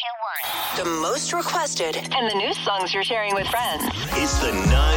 The most requested and the new songs you're sharing with friends. It's the 9